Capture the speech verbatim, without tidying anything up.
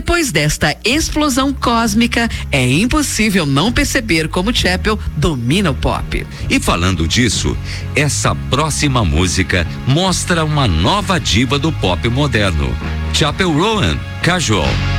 Depois desta explosão cósmica, é impossível não perceber como Chapel domina o pop. E falando disso, essa próxima música mostra uma nova diva do pop moderno, Chapel Roan, Casual.